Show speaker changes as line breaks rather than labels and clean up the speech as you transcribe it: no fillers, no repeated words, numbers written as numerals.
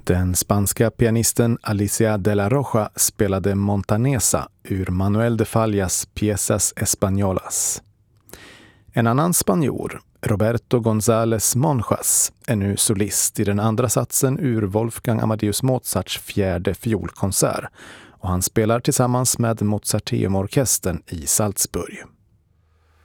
Den spanska pianisten Alicia de la Roja spelade Montanesa ur Manuel de Fallas Piezas Españolas. En annan spanjor, Roberto González Monjas, är nu solist i den andra satsen ur Wolfgang Amadeus Mozarts fjärde fiolkonsert, och han spelar tillsammans med Mozarteum-orkestern i Salzburg.